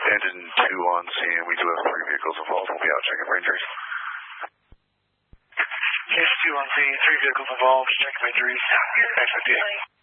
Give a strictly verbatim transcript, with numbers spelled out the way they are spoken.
Engine two on scene. We do have three vehicles involved. We'll be out checking for injuries. Engine two on scene, three vehicles involved, checking for injuries. Thanks, fifty-eight.